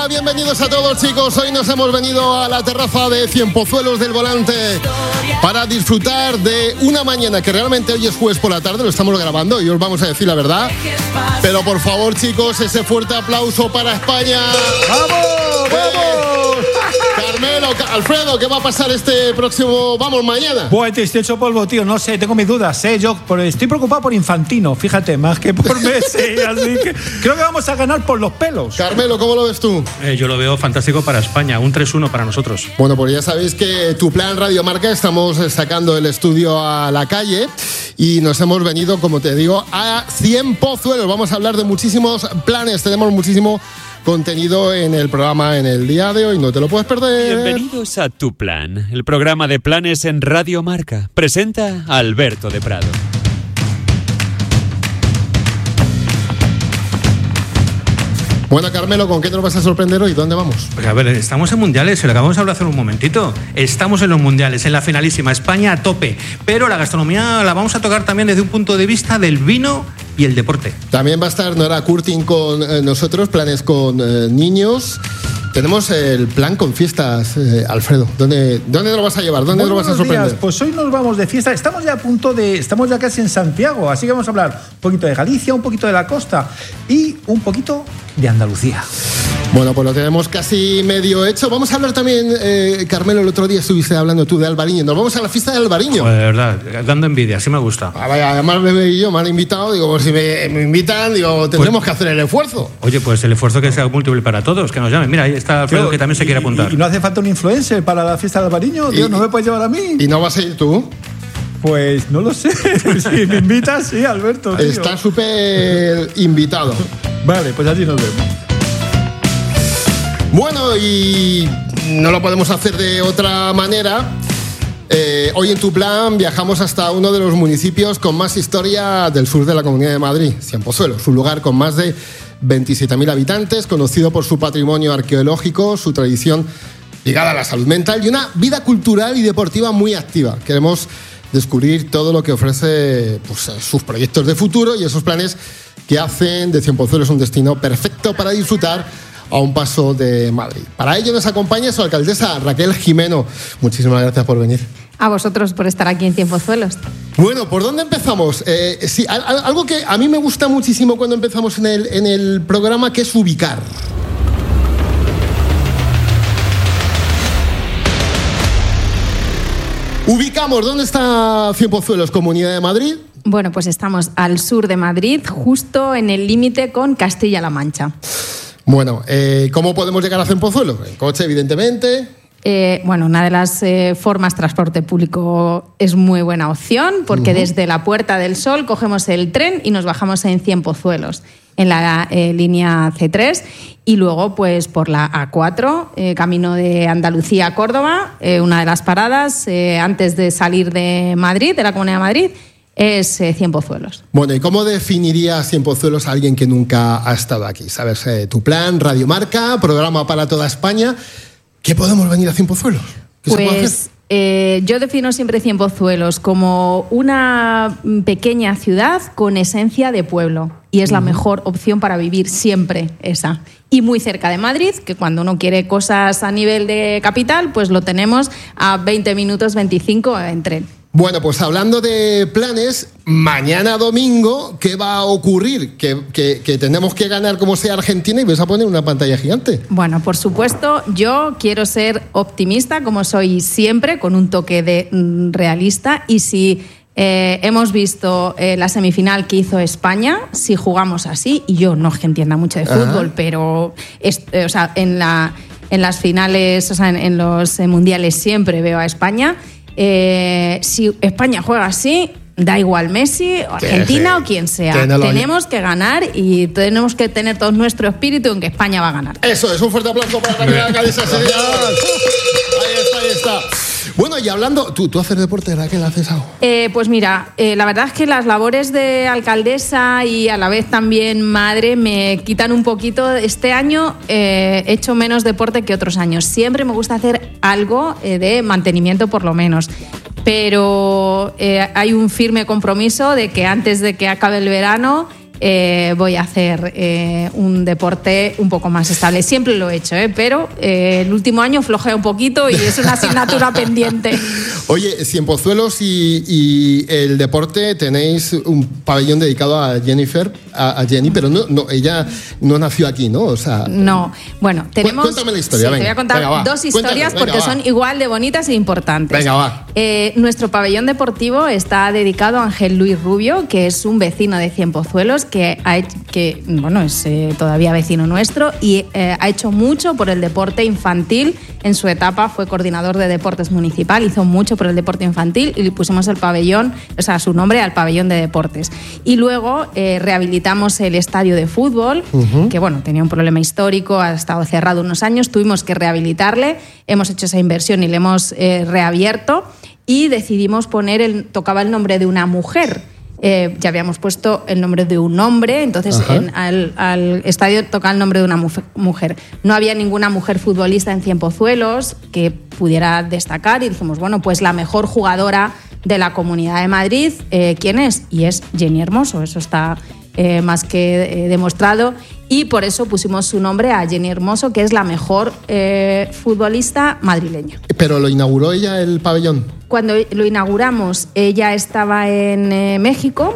Bienvenidos a todos, chicos. Hoy nos hemos venido a la terraza de Cienpozuelos del Volante para disfrutar de una mañana que realmente hoy es jueves por la tarde, lo estamos grabando y os vamos a decir la verdad. Pero por favor, chicos, ese fuerte aplauso para España. ¡Vamos! ¡Vamos! Carmelo, Alfredo, ¿qué va a pasar este próximo, mañana? Pues te hecho polvo, tío, no sé, tengo mis dudas, yo estoy preocupado por Infantino, fíjate, más que por Messi, así que creo que vamos a ganar por los pelos. Carmelo, ¿cómo lo ves tú? Yo lo veo fantástico para España, un 3-1 para nosotros. Bueno, pues ya sabéis que Tu Plan Radio Marca estamos sacando el estudio a la calle y nos hemos venido, como te digo, a Cienpozuelos. Vamos a hablar de muchísimos planes, tenemos muchísimo contenido en el programa en el día de hoy, no te lo puedes perder. Bienvenidos a Tu Plan, el programa de planes en Radio Marca. Presenta a Alberto de Prado. Bueno, Carmelo, ¿con qué nos vas a sorprender hoy? ¿Dónde vamos? Pues a ver, estamos en mundiales, se lo acabamos de hablar hace un momentito. Estamos en los mundiales, en la finalísima, España a tope. Pero la gastronomía la vamos a tocar también desde un punto de vista del vino y el deporte. También va a estar Nora Curtin con nosotros, planes con niños. Tenemos el plan con fiestas, Alfredo. ¿Dónde lo vas a llevar? ¿Dónde lo vas a sorprender? Pues hoy nos vamos de fiesta. Estamos ya casi en Santiago, así que vamos a hablar un poquito de Galicia, un poquito de la costa y un poquito de Andalucía. Bueno, pues lo tenemos casi medio hecho. Vamos a hablar también, Carmelo, el otro día estuviste hablando tú de Albariño. Nos vamos a la fiesta de Albariño. Pues de verdad, dando envidia, sí me gusta. Vaya, además Bebé y yo me han invitado. Digo, pues si me invitan, digo, tendremos que hacer el esfuerzo. Oye, pues el esfuerzo que sea múltiple para todos, que nos llamen. Mira, ahí está Alfredo, que también se quiere apuntar. ¿Y no hace falta un influencer para la fiesta de Albariño? Tío, ¿no me puedes llevar a mí? ¿Y no vas a ir tú? Pues no lo sé. Si me invitas, sí, Alberto, tío. Está súper invitado. Vale, pues allí nos vemos. Bueno, y no lo podemos hacer de otra manera. Hoy en Tu Plan viajamos hasta uno de los municipios con más historia del sur de la Comunidad de Madrid, Cienpozuelos, un lugar con más de 27.000 habitantes, conocido por su patrimonio arqueológico, su tradición ligada a la salud mental y una vida cultural y deportiva muy activa. Queremos descubrir todo lo que ofrece, pues, sus proyectos de futuro y esos planes que hacen de Cienpozuelos un destino perfecto para disfrutar a un paso de Madrid. Para ello nos acompaña su alcaldesa Raquel Jimeno. Muchísimas gracias por venir. A vosotros por estar aquí en Cienpozuelos. Bueno, ¿por dónde empezamos? Sí, algo que a mí me gusta muchísimo cuando empezamos en el programa, que es ubicar. Ubicamos, ¿dónde está Cienpozuelos, Comunidad de Madrid? Bueno, pues estamos al sur de Madrid, justo en el límite con Castilla-La Mancha. Bueno, ¿cómo podemos llegar a Cienpozuelos? En coche, evidentemente. Bueno, una de las formas, transporte público es muy buena opción, porque desde la Puerta del Sol cogemos el tren y nos bajamos en Cienpozuelos, en la línea C3, y luego pues por la A4, camino de Andalucía a Córdoba, una de las paradas antes de salir de Madrid, de la Comunidad de Madrid, es Cienpozuelos. Bueno, ¿y cómo definirías Cienpozuelos a alguien que nunca ha estado aquí? ¿Sabes? Tu Plan, Radio Marca, programa para toda España. ¿Qué podemos venir a Cienpozuelos? ¿Qué se puede hacer? Yo defino siempre Cienpozuelos como una pequeña ciudad con esencia de pueblo. Y es la mejor opción para vivir siempre esa. Y muy cerca de Madrid, que cuando uno quiere cosas a nivel de capital, pues lo tenemos a 20 minutos, 25 en tren. Bueno, pues hablando de planes, mañana domingo, ¿qué va a ocurrir? Que tenemos que ganar como sea Argentina y vais a poner una pantalla gigante. Bueno, por supuesto, yo quiero ser optimista, como soy siempre, con un toque de realista. Y si hemos visto la semifinal que hizo España, si jugamos así, y yo no es que entienda mucho de fútbol, pero en las finales, en los mundiales siempre veo a España. Si España juega así, da igual Messi, Argentina o quien sea. Tenemos que ganar y tenemos que tener todo nuestro espíritu en que España va a ganar. Eso es, un fuerte aplauso para la alcaldesa. Ahí está. Bueno, y hablando, ¿tú haces deporte, Raquel? ¿Haces algo? Pues mira, la verdad es que las labores de alcaldesa y a la vez también madre me quitan un poquito. Este año he hecho menos deporte que otros años. Siempre me gusta hacer algo de mantenimiento por lo menos. Pero hay un firme compromiso de que antes de que acabe el verano voy a hacer un deporte un poco más estable. Siempre lo he hecho, pero el último año flojea un poquito y es una asignatura pendiente. Oye, Cienpozuelos y el deporte, tenéis un pabellón dedicado a Jennifer, a Jenny, pero no, ella no nació aquí, ¿no? O sea, no. Bueno, tenemos... Cuéntame la historia, sí, venga. Te voy a contar dos historias porque son igual de bonitas e importantes. Venga, va. Nuestro pabellón deportivo está dedicado a Ángel Luis Rubio, que es un vecino de Cienpozuelos, que es todavía vecino nuestro y ha hecho mucho por el deporte infantil. En su etapa fue coordinador de deportes municipal, hizo mucho por el deporte infantil y le pusimos el pabellón, o sea, su nombre al pabellón de deportes. Y luego rehabilitamos el estadio de fútbol, que tenía un problema histórico, ha estado cerrado unos años, tuvimos que rehabilitarle, hemos hecho esa inversión y le hemos reabierto y decidimos tocaba el nombre de una mujer. Ya habíamos puesto el nombre de un hombre, entonces al estadio toca el nombre de una mujer. No había ninguna mujer futbolista en Cienpozuelos que pudiera destacar y dijimos, pues la mejor jugadora de la Comunidad de Madrid, ¿quién es? Y es Jenny Hermoso, eso está más que demostrado. Y por eso pusimos su nombre a Jenny Hermoso, que es la mejor futbolista madrileña. ¿Pero lo inauguró ella el pabellón? Cuando lo inauguramos, ella estaba en México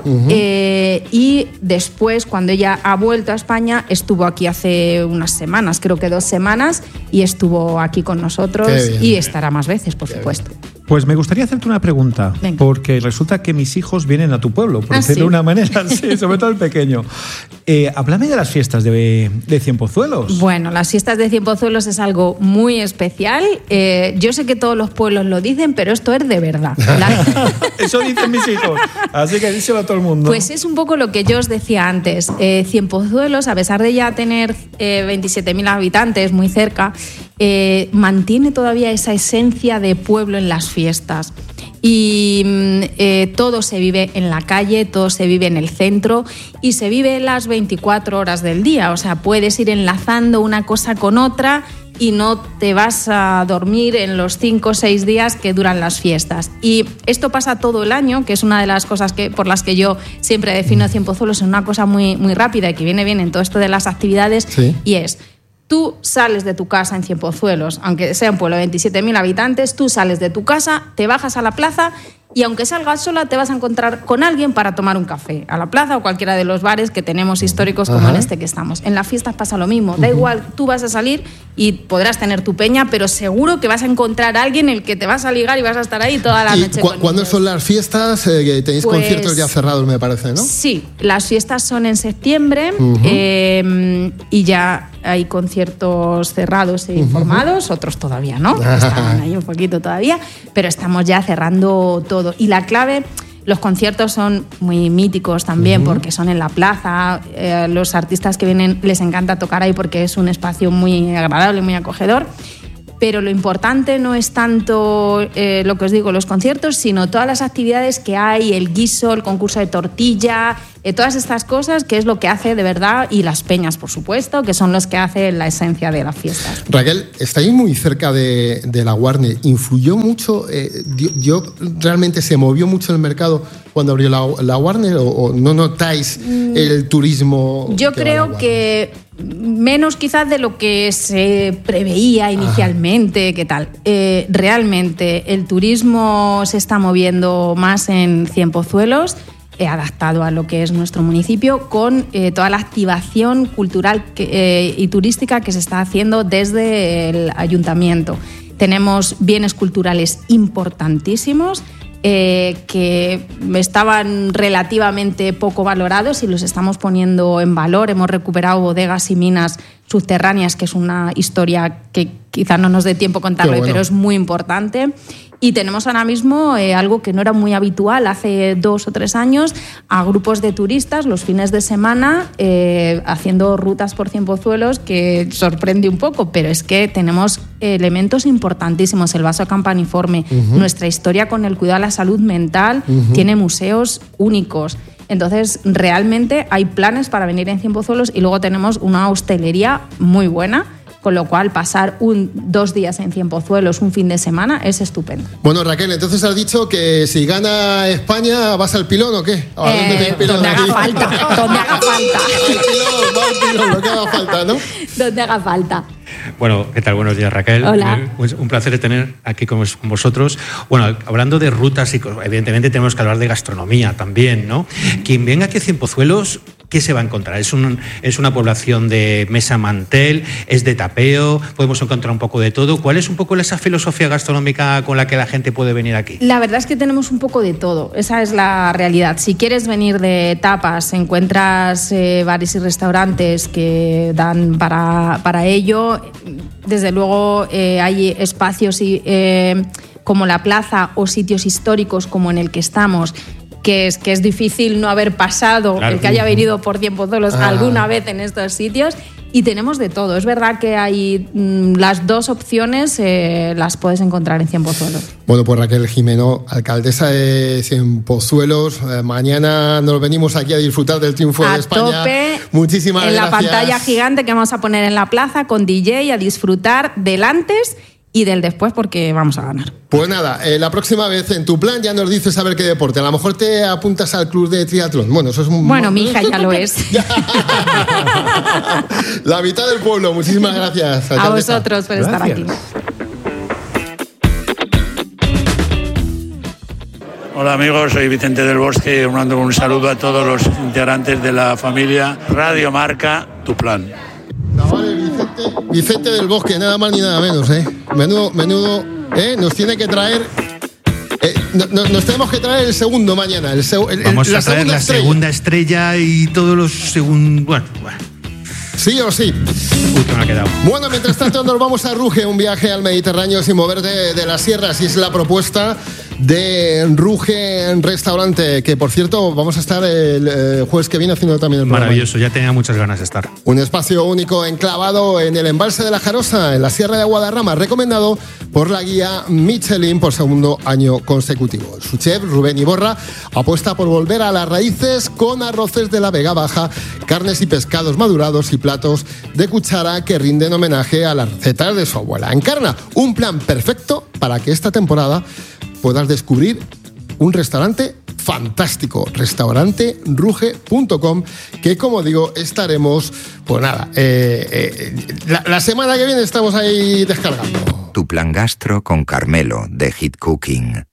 y después, cuando ella ha vuelto a España, estuvo aquí hace unas semanas, creo que 2 semanas, y estuvo aquí con nosotros y estará más veces, por supuesto. Pues me gustaría hacerte una pregunta, porque resulta que mis hijos vienen a tu pueblo, por decirlo de una manera, sí, sobre todo el pequeño. Háblame de las fiestas de Cienpozuelos. Bueno, las fiestas de Cienpozuelos es algo muy especial. Yo sé que todos los pueblos lo dicen, pero esto es de verdad. Eso dicen mis hijos, así que díselo a todo el mundo. Pues es un poco lo que yo os decía antes. Cienpozuelos, a pesar de ya tener 27.000 habitantes muy cerca, mantiene todavía esa esencia de pueblo en las fiestas. Y todo se vive en la calle, todo se vive en el centro y se vive las 24 horas del día. O sea, puedes ir enlazando una cosa con otra y no te vas a dormir en los 5 o 6 días que duran las fiestas. Y esto pasa todo el año, que es una de las cosas por las que yo siempre defino a Cienpozuelos en una cosa muy, muy rápida y que viene bien en todo esto de las actividades, y es... Tú sales de tu casa en Cienpozuelos, aunque sea un pueblo de 27.000 habitantes, tú sales de tu casa, te bajas a la plaza y aunque salgas sola te vas a encontrar con alguien para tomar un café a la plaza o cualquiera de los bares que tenemos históricos como en este que estamos. En las fiestas pasa lo mismo, da igual, tú vas a salir y podrás tener tu peña, pero seguro que vas a encontrar a alguien el que te vas a ligar y vas a estar ahí toda la noche. ¿Cuándo son las fiestas? Tenéis conciertos ya cerrados, me parece, ¿no? Sí, las fiestas son en septiembre y ya hay conciertos cerrados e informados, otros todavía no, están ahí un poquito todavía, pero estamos ya cerrando todo. Y la clave, los conciertos son muy míticos también porque son en la plaza, los artistas que vienen les encanta tocar ahí porque es un espacio muy agradable, muy acogedor. Pero lo importante no es tanto lo que os digo, los conciertos, sino todas las actividades que hay, el guiso, el concurso de tortilla, todas estas cosas, que es lo que hace de verdad, y las peñas, por supuesto, que son los que hacen la esencia de las fiestas. Raquel, estáis muy cerca de la Warner. ¿Influyó mucho? ¿Realmente se movió mucho el mercado cuando abrió la Warner o no notáis el turismo? Yo creo que menos quizás de lo que se preveía inicialmente, ¿qué tal? Realmente el turismo se está moviendo más en Cienpozuelos, adaptado a lo que es nuestro municipio, con toda la activación cultural y turística que se está haciendo desde el ayuntamiento. Tenemos bienes culturales importantísimos que estaban relativamente poco valorados y los estamos poniendo en valor. Hemos recuperado bodegas y minas subterráneas, que es una historia que quizá no nos dé tiempo contarlo, pero es muy importante. Y tenemos ahora mismo algo que no era muy habitual hace 2 o 3 años, a grupos de turistas los fines de semana haciendo rutas por Cienpozuelos, que sorprende un poco, pero es que tenemos elementos importantísimos. El vaso campaniforme, nuestra historia con el cuidado de la salud mental, tiene museos únicos. Entonces, realmente hay planes para venir en Cienpozuelos y luego tenemos una hostelería muy buena con lo cual pasar 2 días en Cienpozuelos, un fin de semana, es estupendo. Bueno, Raquel, entonces has dicho que si gana España, ¿vas al pilón o qué? Donde haga falta, donde haga falta. Al pilón, lo que haga falta, ¿no? Donde haga falta. Bueno, ¿qué tal? Buenos días, Raquel. Hola. Un placer tener aquí con vosotros. Bueno, hablando de rutas, y evidentemente tenemos que hablar de gastronomía también, ¿no? Quien venga aquí a Cienpozuelos, ¿qué se va a encontrar? Es una población de mesa mantel, es de tapeo, podemos encontrar un poco de todo. ¿Cuál es un poco esa filosofía gastronómica con la que la gente puede venir aquí? La verdad es que tenemos un poco de todo, esa es la realidad. Si quieres venir de tapas, encuentras bares y restaurantes que dan para ello. Desde luego hay espacios como la plaza o sitios históricos como en el que estamos, que es difícil no haber pasado, claro, el que haya venido por Cienpozuelos alguna vez en estos sitios, y tenemos de todo. Es verdad que hay las dos opciones, las puedes encontrar en Cienpozuelos. Bueno, pues Raquel Jimeno, alcaldesa de Cienpozuelos, mañana nos venimos aquí a disfrutar del triunfo de España. Tope, muchísimas gracias. En la pantalla gigante que vamos a poner en la plaza con DJ, a disfrutar del antes y del después, porque vamos a ganar. Pues nada, la próxima vez en tu plan ya nos dices a ver qué deporte. A lo mejor te apuntas al club de triatlón. Bueno, eso es un... Bueno, mi hija ya lo es. La mitad del pueblo. Muchísimas gracias, alcaldesa. A vosotros por estar aquí. Hola amigos, soy Vicente del Bosque, mando un saludo a todos los integrantes de la familia Radio Marca, tu plan. Vale, Vicente del Bosque, nada más ni nada menos, ¿eh? Menudo, nos tiene que traer... nos tenemos que traer el segundo mañana. Vamos a traer la segunda estrella y todos los segundos... Bueno. Sí o sí. Uy, que me ha quedado. Bueno, mientras tanto nos vamos a Ruge, un viaje al Mediterráneo sin moverte de las sierras. Y es la propuesta de Ruge Restaurante, que por cierto vamos a estar el jueves que viene haciendo también el programa. Maravilloso, ya tenía muchas ganas de estar. Un espacio único enclavado en el embalse de la Jarosa, en la Sierra de Guadarrama, recomendado por la guía Michelin por segundo año consecutivo. Su chef, Rubén Iborra, apuesta por volver a las raíces con arroces de la Vega Baja, carnes y pescados madurados y platos de cuchara que rinden homenaje a las recetas de su abuela. Encarna un plan perfecto para que esta temporada puedas descubrir un restaurante fantástico, restauranteruge.com, que como digo, estaremos, pues nada, la semana que viene estamos ahí descargando. Tu plan gastro con Carmelo de Hit Cooking.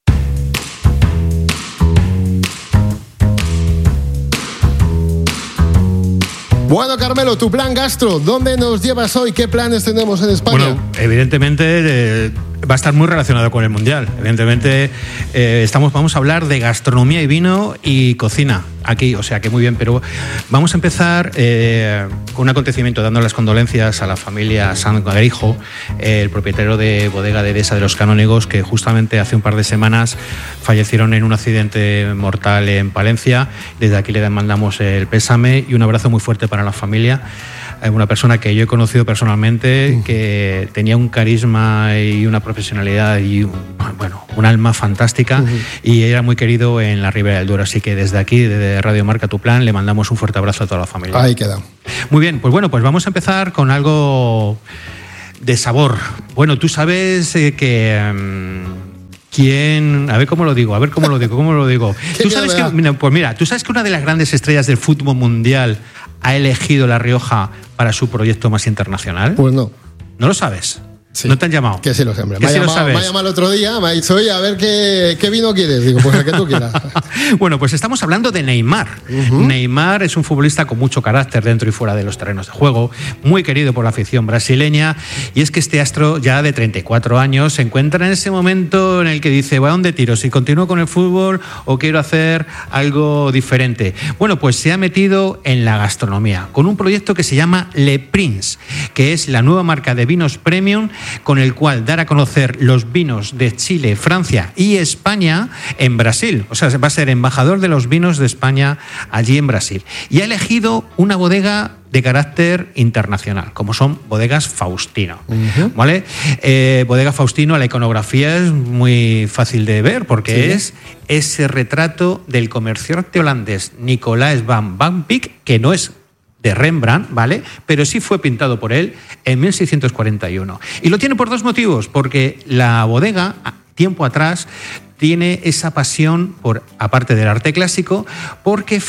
Bueno, Carmelo, tu plan gastro, ¿dónde nos llevas hoy? ¿Qué planes tenemos en España? Bueno, evidentemente va a estar muy relacionado con el Mundial. Evidentemente vamos a hablar de gastronomía y vino y cocina aquí, o sea que muy bien, pero vamos a empezar con un acontecimiento, dando las condolencias a la familia San Garijo, el propietario de bodega de Dehesa de los Canónigos, que justamente hace un par de semanas fallecieron en un accidente mortal en Palencia. Desde aquí le mandamos el pésame y un abrazo muy fuerte para la familia. Una persona que yo he conocido personalmente, que tenía un carisma y una profesionalidad y un alma fantástica, y era muy querido en la Ribera del Duero. Así que desde aquí, desde Radio Marca Tu Plan, le mandamos un fuerte abrazo a toda la familia. Ahí queda. Muy bien, pues vamos a empezar con algo de sabor. Bueno, tú sabes que... ¿Quién? A ver cómo lo digo. ¿Tú sabes tú sabes que una de las grandes estrellas del fútbol mundial ha elegido La Rioja para su proyecto más internacional? Pues no. ¿No lo sabes? Sí. ¿No te han llamado? Que sí lo sé, hombre. Me ha llamado el otro día, me ha dicho, oye, a ver qué vino quieres. Digo, pues el que tú quieras. Bueno, pues estamos hablando de Neymar. Neymar es un futbolista con mucho carácter dentro y fuera de los terrenos de juego, muy querido por la afición brasileña, y es que este astro ya de 34 años se encuentra en ese momento en el que dice, ¿a dónde tiro? ¿Si continúo con el fútbol o quiero hacer algo diferente? Bueno, pues se ha metido en la gastronomía con un proyecto que se llama Le Prince, que es la nueva marca de vinos premium con el cual dar a conocer los vinos de Chile, Francia y España en Brasil. O sea, va a ser embajador de los vinos de España allí en Brasil. Y ha elegido una bodega de carácter internacional, como son Bodegas Faustino. ¿Vale? Bodega Faustino, la iconografía es muy fácil de ver porque es ese retrato del comerciante holandés Nicolaas van Beek, que no es de Rembrandt, ¿vale? Pero sí fue pintado por él en 1641. Y lo tiene por dos motivos, porque la bodega, tiempo atrás, tiene esa pasión por, aparte del arte clásico, porque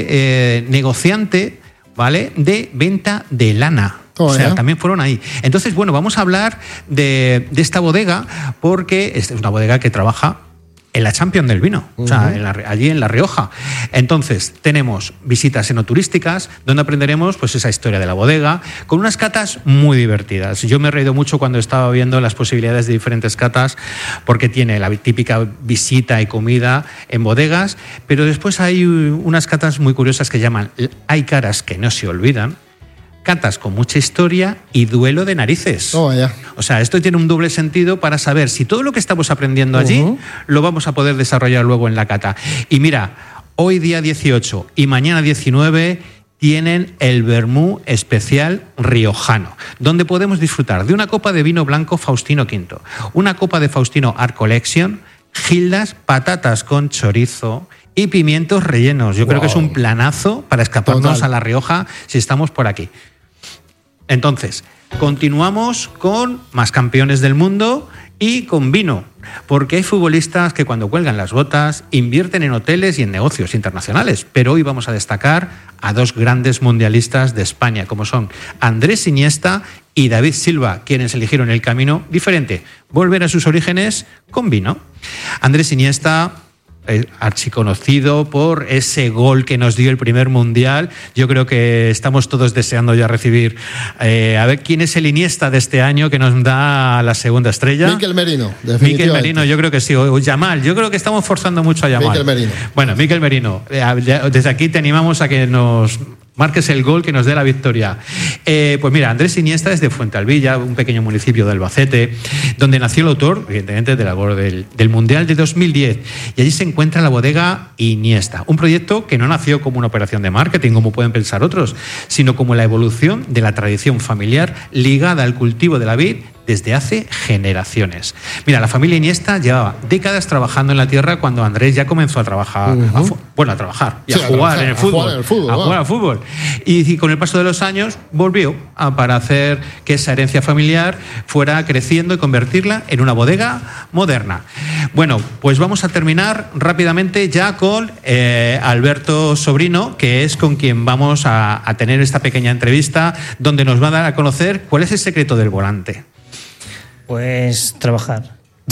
fue negociante, ¿vale?, de venta de lana. O sea, también fueron ahí. Entonces, bueno, vamos a hablar de esta bodega, porque es una bodega que trabaja en la Champions del vino, o sea, allí en La Rioja. Entonces, tenemos visitas enoturísticas, donde aprenderemos pues esa historia de la bodega, con unas catas muy divertidas. Yo me he reído mucho cuando estaba viendo las posibilidades de diferentes catas, porque tiene la típica visita y comida en bodegas, pero después hay unas catas muy curiosas que llaman Hay caras que no se olvidan, catas con mucha historia y duelo de narices. O sea, esto tiene un doble sentido para saber si todo lo que estamos aprendiendo allí lo vamos a poder desarrollar luego en la cata. Y mira, hoy día 18 y mañana 19 tienen el vermú especial riojano, donde podemos disfrutar de una copa de vino blanco Faustino V, una copa de Faustino Art Collection, gildas, patatas con chorizo y pimientos rellenos. Yo creo que es un planazo para escaparnos a La Rioja si estamos por aquí. Entonces, continuamos con más campeones del mundo y con vino, porque hay futbolistas que cuando cuelgan las botas invierten en hoteles y en negocios internacionales, pero hoy vamos a destacar a dos grandes mundialistas de España, como son Andrés Iniesta y David Silva, quienes eligieron el camino diferente, volver a sus orígenes con vino. Andrés Iniesta, archiconocido por ese gol que nos dio el primer mundial. Yo creo que estamos todos deseando ya recibir a ver quién es el Iniesta de este año que nos da la segunda estrella. Mikel Merino, definitivamente. Mikel Merino, yo creo que sí. O Yamal, yo creo que estamos forzando mucho a Yamal. Mikel Merino. Bueno, Mikel Merino, desde aquí te animamos a que nos marques el gol que nos dé la victoria. Pues mira, Andrés Iniesta es de Fuentealbilla, un pequeño municipio de Albacete, donde nació el autor, evidentemente, del Mundial de 2010. Y allí se encuentra la bodega Iniesta, un proyecto que no nació como una operación de marketing, como pueden pensar otros, sino como la evolución de la tradición familiar ligada al cultivo de la vid desde hace generaciones. Mira, la familia Iniesta llevaba décadas trabajando en la tierra cuando Andrés ya comenzó a trabajar, a trabajar y a jugar en el fútbol. A jugar al fútbol. Y con el paso de los años volvió para hacer que esa herencia familiar fuera creciendo y convertirla en una bodega moderna. Bueno, pues vamos a terminar rápidamente ya con Alberto Sobrino, que es con quien vamos a tener esta pequeña entrevista, donde nos va a dar a conocer cuál es el secreto del volante. Pues trabajar.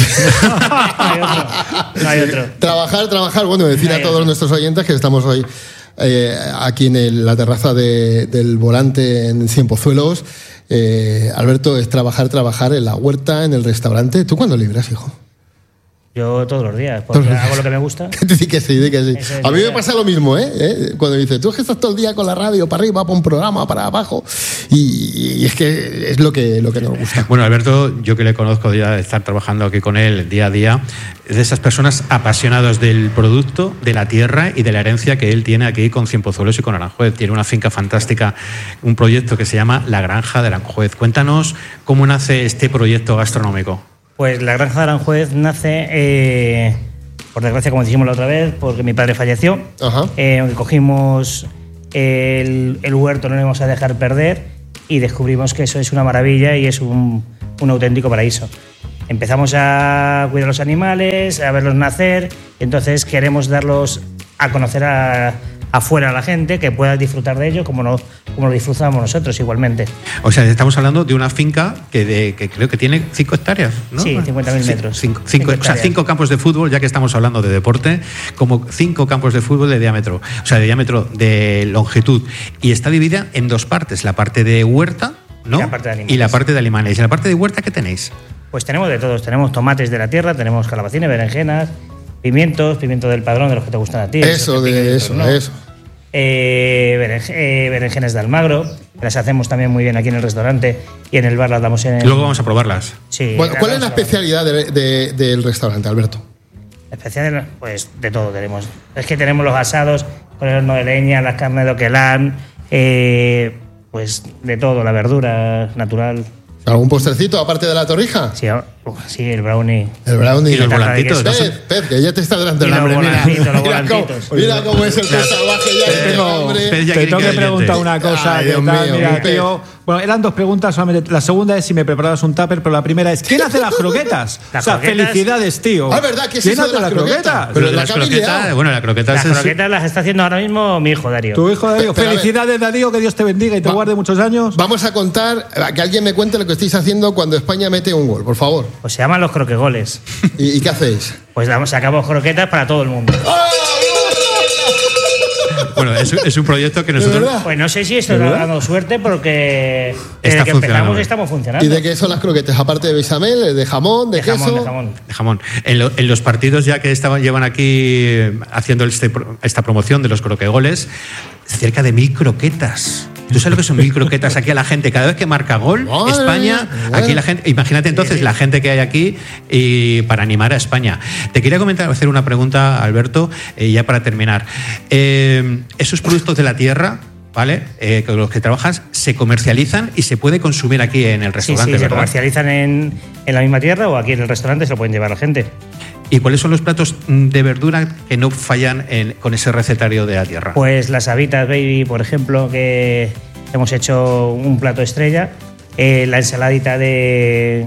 No hay otro. Trabajar. Bueno, decir a todos nuestros oyentes que estamos hoy aquí en la terraza del Volante en Cienpozuelos. Alberto, es trabajar en la huerta, en el restaurante. ¿Tú cuándo libras, hijo? Yo todos los días, porque hago lo que me gusta. Di que sí. A mí me pasa lo mismo, cuando dices, tú es que estás todo el día con la radio para arriba, para un programa, para abajo, y es que es lo que nos gusta. Bueno, Alberto, yo que le conozco ya de estar trabajando aquí con él día a día, es de esas personas apasionadas del producto, de la tierra y de la herencia que él tiene aquí con Cienpozuelos y con Aranjuez. Tiene una finca fantástica, un proyecto que se llama La Granja de Aranjuez. Cuéntanos cómo nace este proyecto gastronómico. Pues la Granja de Aranjuez nace, por desgracia, como dijimos la otra vez, porque mi padre falleció. Aunque cogimos el huerto, no lo íbamos a dejar perder y descubrimos que eso es una maravilla y es un auténtico paraíso. Empezamos a cuidar los animales, a verlos nacer, y entonces queremos darlos a conocer afuera a la gente, que pueda disfrutar de ello como lo disfrutamos nosotros igualmente. O sea, estamos hablando de una finca que creo que tiene 5 hectáreas, ¿no? Sí, 50.000 metros. 5 campos de fútbol, ya que estamos hablando de deporte, como 5 campos de fútbol de diámetro, de longitud. Y está dividida en 2 partes, la parte de huerta, ¿no? Y la parte de animales. ¿Y la parte de huerta qué tenéis? Pues tenemos de todos. Tenemos tomates de la tierra, tenemos calabacines, berenjenas, pimiento del Padrón, de los que te gustan a ti. Eso. Berenjenas de Almagro, las hacemos también muy bien aquí en el restaurante y en el bar las damos en... Luego vamos a probarlas. Sí. Bueno, ¿cuál es la especialidad del restaurante, Alberto? La especialidad, pues de todo tenemos. Es que tenemos los asados con el horno de leña, las carnes de oquelán, pues de todo, la verdura natural. ¿Algún postrecito aparte de la torrija? Sí, el brownie. El brownie. Y los volantitos. Pez, que ya te está delante el hambre. Mira cómo es el pez salvaje ya. Te tengo que preguntar una cosa. Ay, Dios mío, mira, tío. Bueno, eran 2 preguntas solamente. La segunda es si me preparabas un tupper, pero la primera es ¿quién hace las croquetas? Felicidades, tío. Ah, ¿verdad? ¿Qué es ¿Quién eso hace de las croquetas? Pero las croquetas, bueno, las croquetas las está haciendo ahora mismo mi hijo Darío. Tu hijo Darío. Felicidades, Darío, que Dios te bendiga y te guarde muchos años. Vamos a contar, que alguien me cuente lo que estáis haciendo cuando España mete un gol, por favor. Pues se llaman los croquegoles. ¿Y qué hacéis? Pues sacamos croquetas para todo el mundo. Bueno, es un proyecto que nosotros... Pues no sé si esto está dando suerte porque desde que empezamos estamos funcionando. ¿Y de qué son las croquetas? Aparte de bechamel, de jamón, de queso... De jamón. En los partidos ya que llevan aquí haciendo esta promoción de los croquegoles, cerca de 1000 croquetas. ¿Tú sabes lo que son 1000 croquetas aquí a la gente? Cada vez que marca gol, España, aquí la gente... Imagínate entonces la gente que hay aquí y para animar a España. Te quería hacer una pregunta, Alberto, ya para terminar. Esos productos de la tierra, ¿vale? Con los que trabajas, ¿se comercializan y se puede consumir aquí en el restaurante? Sí, se comercializan en la misma tierra o aquí en el restaurante se lo pueden llevar la gente. ¿Y cuáles son los platos de verdura que no fallan con ese recetario de la tierra? Pues las habitas baby, por ejemplo, que hemos hecho un plato estrella. La ensaladita de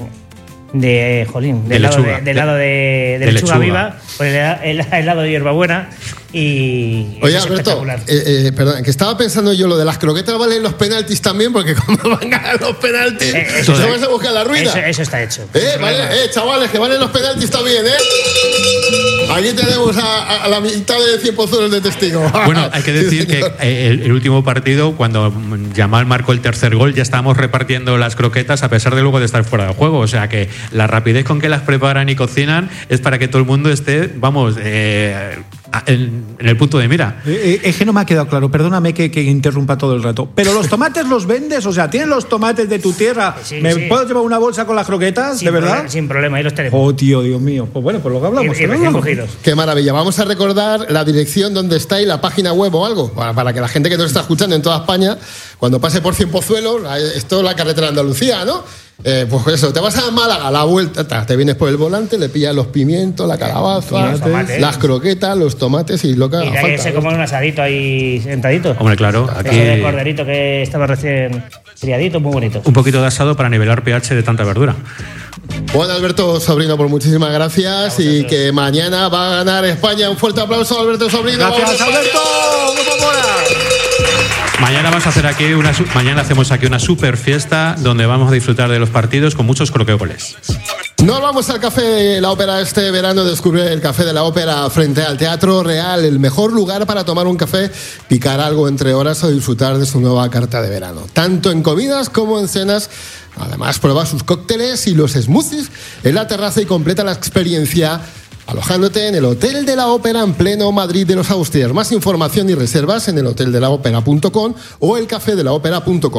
helado de lechuga viva, pues el helado de hierbabuena. Y oye, Alberto, perdón, que estaba pensando yo lo de las croquetas valen los penaltis también, porque como van a ganar los penaltis, eso vas a buscar la ruina. Eso está hecho. Chavales, que valen los penaltis también, Aquí tenemos a la mitad de 100 pozuelos de testigo. Bueno, hay que decir que el último partido, cuando Yamal marcó el tercer gol, ya estábamos repartiendo las croquetas a pesar de luego de estar fuera de juego. O sea que la rapidez con que las preparan y cocinan es para que todo el mundo esté, vamos, en el punto de mira. Es que no me ha quedado claro, perdóname que interrumpa todo el rato. ¿Pero los tomates los vendes? O sea, ¿tienes los tomates de tu tierra? ¿Puedo llevar una bolsa con las croquetas? ¿De verdad? Sin problema, ahí los tenemos. Oh, tío, Dios mío. Pues bueno, pues lo que hablamos. Qué maravilla. Vamos a recordar la dirección donde está y la página web o algo, para que la gente que nos está escuchando en toda España, cuando pase por Cienpozuelos, esto es la carretera de Andalucía, ¿no? Pues eso, te vas a Málaga, a la vuelta, te vienes por el volante, le pillas los pimientos, la calabaza, las croquetas, los tomates y lo que haga falta. Y se come un asadito ahí sentadito. Hombre, claro. Aquí de corderito que estaba recién criadito, muy bonito. Un poquito de asado para nivelar pH de tanta verdura. Bueno, Alberto Sobrino, pues muchísimas gracias y que mañana va a ganar España. Un fuerte aplauso a Alberto Sobrino. Gracias, Alberto. Mañana hacemos aquí una super fiesta donde vamos a disfrutar de los partidos con muchos croquegoles. Nos vamos al Café de la Ópera este verano. Descubre el Café de la Ópera frente al Teatro Real, el mejor lugar para tomar un café, picar algo entre horas o disfrutar de su nueva carta de verano, tanto en comidas como en cenas. Además, prueba sus cócteles y los smoothies en la terraza y completa la experiencia alojándote en el Hotel de la Ópera en pleno Madrid de los Austrias. Más información y reservas en el hoteldelaopera.com o elcafedelaopera.com.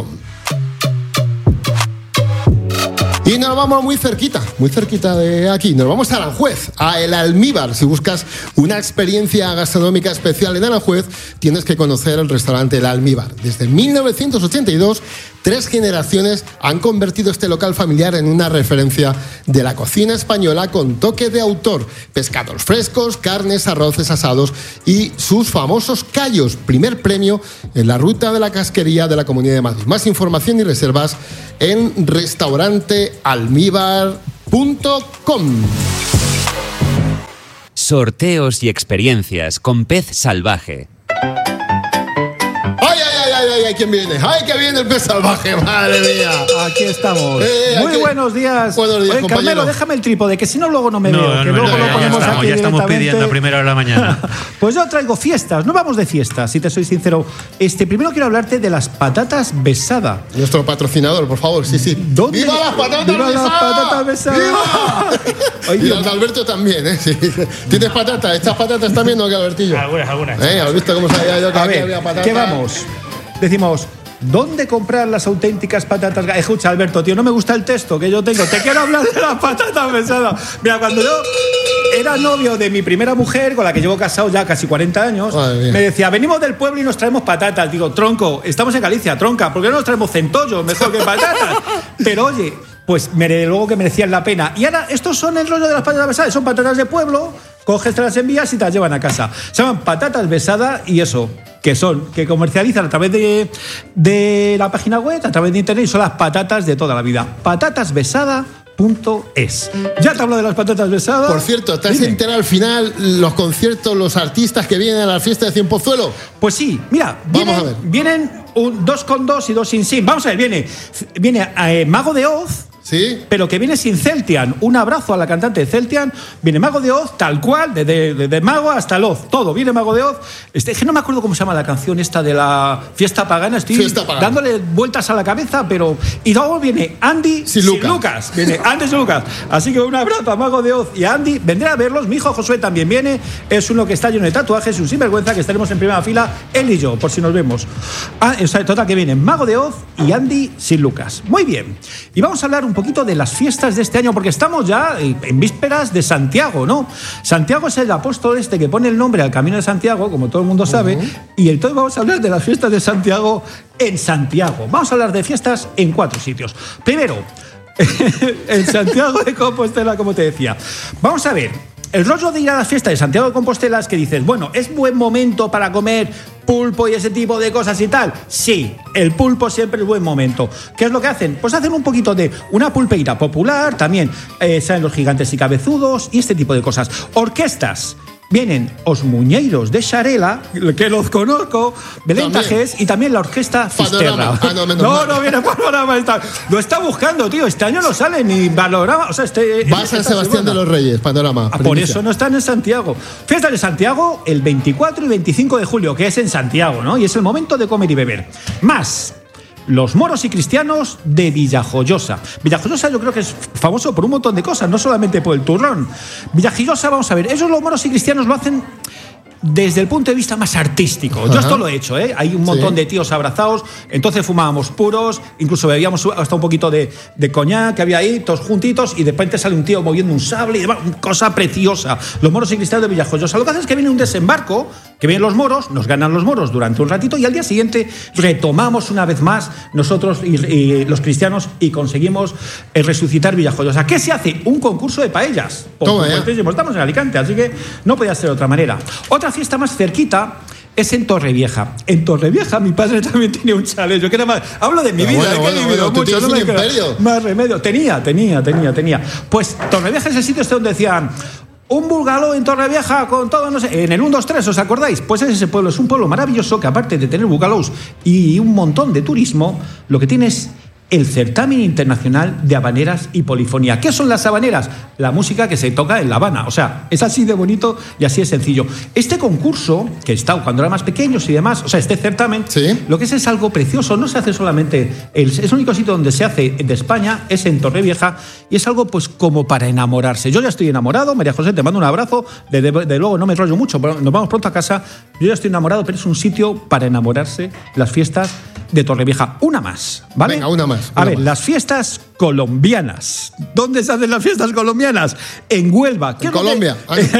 Y nos vamos muy cerquita de aquí. Nos vamos a Aranjuez, a El Almíbar. Si buscas una experiencia gastronómica especial en Aranjuez, tienes que conocer el restaurante El Almíbar. Desde 1982, 3 generaciones han convertido este local familiar en una referencia de la cocina española con toque de autor. Pescados frescos, carnes, arroces asados y sus famosos callos. Primer premio en la ruta de la casquería de la Comunidad de Madrid. Más información y reservas en restaurantealmibar.com. Sorteos y experiencias con Pez Salvaje. ¡Ay, quién viene! ¡Ay, que viene el Pez Salvaje! ¡Madre mía! Aquí estamos. Muy buenos días. Buenos días, compañero. Carmelo, déjame el trípode, que si no luego no me veo. Que luego lo ponemos aquí. Ya estamos pidiendo a primera hora de la mañana. Pues yo traigo fiestas. No vamos de fiestas, si te soy sincero. Primero quiero hablarte de las patatas Besada. Nuestro patrocinador, por favor. Sí. ¿Dónde? ¡Viva las patatas Besada! ¡Viva las patatas Besada! ¡Viva! Y las de Alberto también, ¿eh? Sí. ¿Tienes patatas? ¿Estas patatas también o qué, Albertillo? Algunas. ¿Has visto cómo se había ido? A ver, ¿qué vamos? Decimos ¿Dónde comprar las auténticas patatas? Escucha, Alberto, tío, no me gusta el texto que yo tengo. Te quiero hablar de las patatas besadas. Mira, cuando yo era novio de mi primera mujer, con la que llevo casado ya casi 40 años, me decía, venimos del pueblo y nos traemos patatas. Digo, tronco, estamos en Galicia, tronca, ¿por qué no nos traemos centollos mejor que patatas? Pero oye, pues luego que merecían la pena. Y ahora, estos son el rollo de las patatas besadas. Son patatas de pueblo, coges, te las envías y te las llevan a casa. Se llaman patatas besadas y eso, que comercializan a través de la página web, a través de internet, y son las patatas de toda la vida. Patatasbesada.es. Ya te hablo de las patatas besadas. Por cierto, ¿te has enterado al final los conciertos, los artistas que vienen a la fiesta de Cienpozuelo? Pues sí, mira, vienen 2 con 2 y 2 sin sin. Vamos a ver, viene Mago de Oz. Sí. Pero que viene sin Celtian. Un abrazo a la cantante de Celtian. Viene Mago de Oz, tal cual, de Mago hasta el Oz. Todo, viene Mago de Oz. Es que no me acuerdo cómo se llama la canción esta de la fiesta pagana. Estoy dándole vueltas a la cabeza, pero... Y luego viene Andy sin Lucas. Viene Andy sin Lucas. Así que un abrazo a Mago de Oz y a Andy. Vendré a verlos. Mi hijo Josué también viene. Es uno que está lleno de tatuajes, un sinvergüenza, que estaremos en primera fila, él y yo, por si nos vemos. Total, que vienen Mago de Oz y Andy sin Lucas. Muy bien. Y vamos a hablar un poquito de las fiestas de este año, porque estamos ya en vísperas de Santiago, ¿no? Santiago es el apóstol que pone el nombre al Camino de Santiago, como todo el mundo sabe, y entonces vamos a hablar de las fiestas de Santiago en Santiago. Vamos a hablar de fiestas en 4 sitios. Primero, en Santiago de Compostela, como te decía. Vamos a ver, el rollo de ir a las fiestas de Santiago de Compostela es que dices, bueno, ¿es buen momento para comer pulpo y ese tipo de cosas y tal? Sí, el pulpo siempre es buen momento. ¿Qué es lo que hacen? Pues hacen un poquito de una pulpeira popular, también salen los gigantes y cabezudos y este tipo de cosas. Orquestas. Vienen os Muñeiros de Xarela, que los conozco, Belén Tajés, y también la Orquesta Fisterra. No viene Panorama. Lo está buscando, tío. Este año no sale ni Panorama. O sea, va a San Sebastián de los Reyes, Panorama. Por eso no están en Santiago. Fiesta de Santiago el 24 y 25 de julio, que es en Santiago, ¿no? Y es el momento de comer y beber. Más los moros y cristianos de Villajoyosa. Villajoyosa yo creo que es famoso por un montón de cosas, no solamente por el turrón. Villajoyosa, vamos a ver, ellos los moros y cristianos lo hacen desde el punto de vista más artístico. Yo esto lo he hecho, ¿eh? Hay un montón de tíos abrazados, entonces fumábamos puros, incluso bebíamos hasta un poquito de coñac que había ahí, todos juntitos, y de repente sale un tío moviendo un sable y demás, cosa preciosa. Los moros y cristianos de Villajoyosa. Lo que hace es que viene un desembarco, que vienen los moros, nos ganan los moros durante un ratito y al día siguiente retomamos una vez más nosotros y los cristianos y conseguimos resucitar Villajoyosa. ¿Qué se hace? Un concurso de paellas. Estamos en Alicante, así que no podía ser de otra manera. Otra fiesta más cerquita es en Torrevieja. En Torrevieja mi padre también tenía un chalet. Yo que era más... Hablo de mi vida, que he vivido mucho. No me queda más remedio. Tenía. Pues Torrevieja es el sitio donde decían... Un bungalow en Torrevieja con todo, no sé, en el 1, 2, 3, ¿os acordáis? Pues ese pueblo es un pueblo maravilloso que, aparte de tener bungalows y un montón de turismo, lo que tiene es el certamen internacional de habaneras y polifonía. ¿Qué son las habaneras? La música que se toca en La Habana. O sea, es así de bonito y así de sencillo. Este concurso, que está cuando eran más pequeños y demás, o sea, este certamen, lo que es algo precioso. No se hace solamente... Es el único sitio donde se hace de España, es en Torrevieja, y es algo pues como para enamorarse. Yo ya estoy enamorado, María José, te mando un abrazo. De luego no me enrollo mucho, pero nos vamos pronto a casa. Yo ya estoy enamorado, pero es un sitio para enamorarse, las fiestas de Torrevieja. Una más, ¿vale? Venga, una más. A ver, las fiestas colombianas. ¿Dónde se hacen las fiestas colombianas? En Huelva. ¿En Colombia?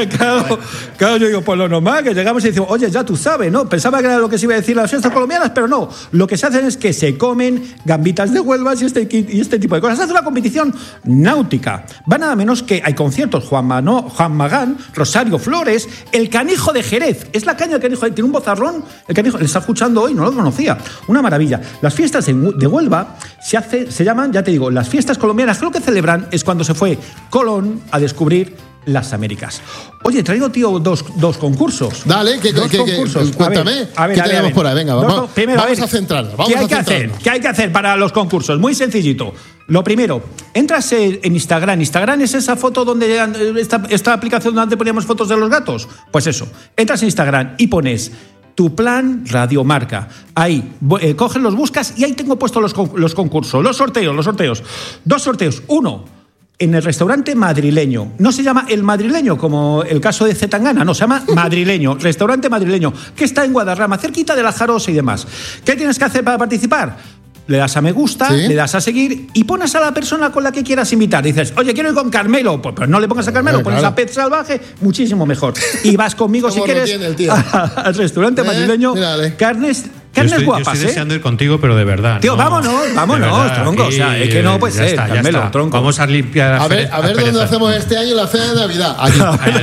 Claro, yo digo, pues lo normal, que llegamos y decimos, oye, ya tú sabes, ¿no? Pensaba que era lo que se iba a decir las fiestas colombianas, pero no. Lo que se hacen es que se comen gambitas de Huelva y este tipo de cosas. Se hace una competición náutica. Va nada menos que hay conciertos. Juan Magán, Rosario Flores, el Canijo de Jerez. Es la caña del Canijo. Tiene un vozarrón. El Canijo, le está escuchando hoy, no lo conocía. Una maravilla. Las fiestas de Huelva se llaman, ya te digo, las fiestas colombianas. Lo que celebran es cuando se fue Colón a descubrir las Américas. Oye, he traído, tío, dos concursos. Dale, concursos. Cuéntame. ¿Qué tenemos por ahí? Venga, vamos a centrarnos. ¿Qué hay que hacer para los concursos? Muy sencillito. Lo primero, entras en Instagram. Instagram es esa foto donde esta aplicación donde poníamos fotos de los gatos. Pues eso, entras en Instagram y pones Tu Plan Radiomarca. Ahí, coges, los buscas y ahí tengo puestos los concursos, los sorteos. 2 sorteos. 1, en el restaurante madrileño. No se llama El Madrileño, como el caso de Zetangana, no, se llama Madrileño, restaurante madrileño, que está en Guadarrama, cerquita de la Jarosa y demás. ¿Qué tienes que hacer para participar? Le das a me gusta, ¿sí? Le das a seguir y pones a la persona con la que quieras invitar. Dices, oye, quiero ir con Carmelo. Pues no le pongas a Carmelo, pones a Pez Salvaje, muchísimo mejor. Y vas conmigo si quieres al restaurante madrileño. Carnes guapas, yo estoy deseando ir contigo, pero de verdad. Tío, no, vámonos, verdad, tronco. O sea, es que no puede ser, Carmelo, tronco. Vamos a limpiar. A ver dónde hacemos este año la cena de Navidad. Aquí.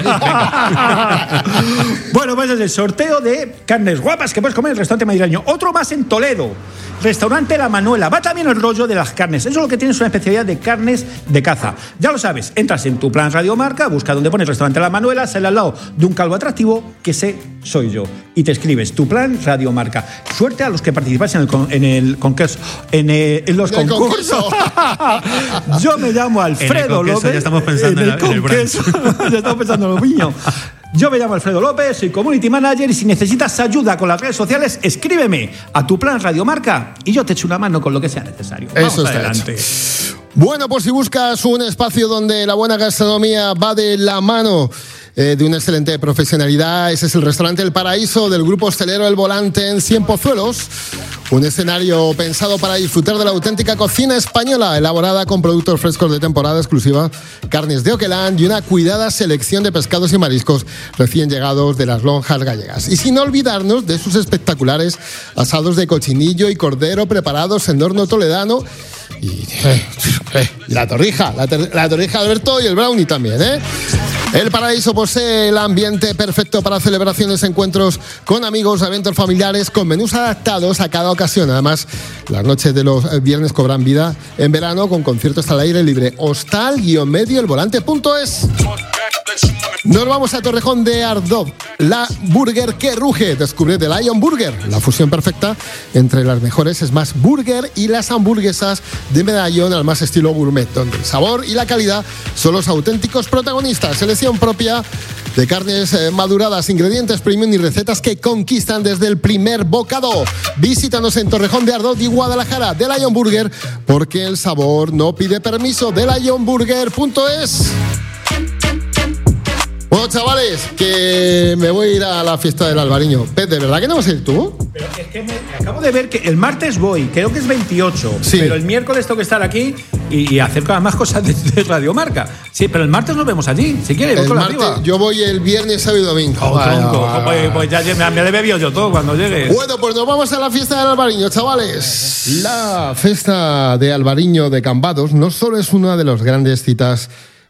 Bueno, pues es el sorteo de carnes guapas que puedes comer en el restaurante madrileño. Otro más en Toledo. Restaurante La Manuela. Va también el rollo de las carnes. Eso es lo que tiene, es una especialidad de carnes de caza. Ya lo sabes, entras en tu plan Radio Marca, busca donde pone Restaurante La Manuela, sale al lado de un calvo atractivo, que ese soy yo. Y te escribes tu plan Radio Marca. Suerte a los que participáis en los concursos. Yo me llamo Alfredo López. Ya estamos pensando en el brunch. Ya estamos pensando en lo mío. Yo me llamo Alfredo López, soy Community Manager y si necesitas ayuda con las redes sociales, escríbeme a tu plan Radio Marca y yo te echo una mano con lo que sea necesario. Vamos adelante. Bueno, pues si buscas un espacio donde la buena gastronomía va de la mano de una excelente profesionalidad, ese es el restaurante El Paraíso del grupo hostelero El Volante en Cienpozuelos. Un escenario pensado para disfrutar de la auténtica cocina española, elaborada con productos frescos de temporada exclusiva, carnes de Oquelán y una cuidada selección de pescados y mariscos recién llegados de las lonjas gallegas. Y sin olvidarnos de sus espectaculares asados de cochinillo y cordero preparados en horno toledano. Y la torrija Alberto y el brownie también, ¿eh? El Paraíso posee el ambiente perfecto para celebraciones, encuentros con amigos, eventos familiares, con menús adaptados a cada ocasión. Además, las noches de los viernes cobran vida en verano con conciertos al aire libre. Hostal-elvolante.es. Nos vamos a Torrejón de Ardoz, la burger que ruge. Descubre The Lion Burger, la fusión perfecta entre las mejores Smash Burger y las hamburguesas de medallón al más estilo gourmet, donde el sabor y la calidad son los auténticos protagonistas. Selección propia de carnes maduradas, ingredientes premium y recetas que conquistan desde el primer bocado. Visítanos en Torrejón de Ardoz y Guadalajara. The Lion Burger, porque el sabor no pide permiso. TheLionBurger.es. Bueno, chavales, que me voy a ir a la fiesta del Albariño. ¿De verdad que no vas a ir tú? Pero es que acabo de ver que el martes voy, creo que es 28, sí. Pero el miércoles tengo que estar aquí y hacer más cosas de Radio Marca. Sí, pero el martes nos vemos allí, si quieres. El martes, yo voy el viernes, sábado y domingo. Pues ya me he bebido yo todo cuando llegue. Bueno, pues nos vamos a la fiesta del Albariño, chavales. La fiesta de Albariño de Cambados no solo es una de las grandes citas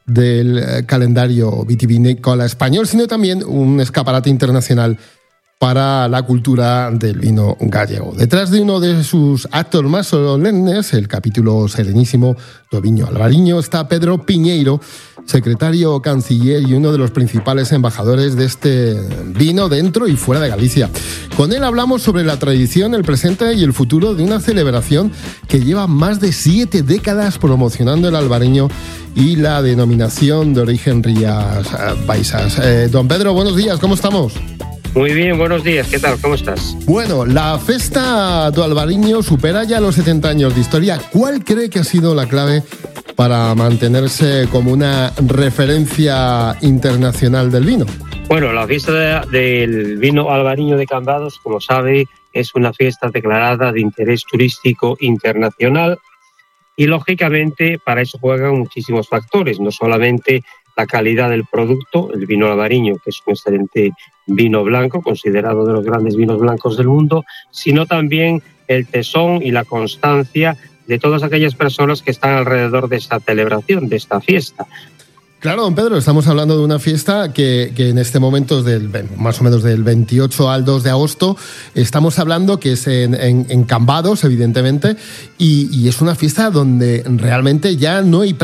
del calendario vitivinícola español, sino también un escaparate internacional para la cultura del vino gallego. Detrás de uno de sus actos más solemnes, el capítulo serenísimo do Viño Albariño, está Pedro Piñeiro, secretario canciller y uno de los principales embajadores de este vino dentro y fuera de Galicia. Con él hablamos sobre la tradición, el presente y el futuro de una celebración que lleva más de 7 décadas promocionando el albariño y la denominación de origen Rías Baixas. Don Pedro, buenos días, ¿cómo estamos? Muy bien, buenos días, ¿qué tal? ¿Cómo estás? Bueno, la Festa do Albariño supera ya los 70 años de historia. ¿Cuál cree que ha sido la clave para mantenerse como una referencia internacional del vino? Bueno, la fiesta del vino albariño de Cambados, como sabe, es una fiesta declarada de interés turístico internacional y, lógicamente, para eso juegan muchísimos factores, no solamente la calidad del producto, el vino albariño, que es un excelente vino blanco, considerado de los grandes vinos blancos del mundo, sino también el tesón y la constancia de todas aquellas personas que están alrededor de esta celebración, de esta fiesta. Claro, don Pedro, estamos hablando de una fiesta que en este momento es más o menos del 28 al 2 de agosto. Estamos hablando que es en Cambados, evidentemente, y es una fiesta donde realmente ya no hay